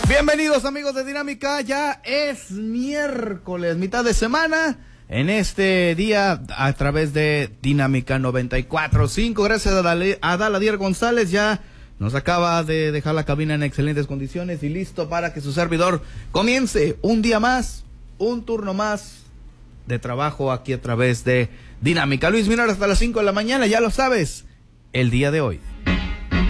Bienvenidos amigos de Dinámica, ya es miércoles, mitad de semana, en este día a través de Dinámica 94.5, gracias a Daladier González, ya nos acaba de dejar la cabina en excelentes condiciones y listo para que su servidor comience un día más, un turno más de trabajo aquí a través de Dinámica. Luis Minar hasta las 5 de la mañana, ya lo sabes, el día de hoy.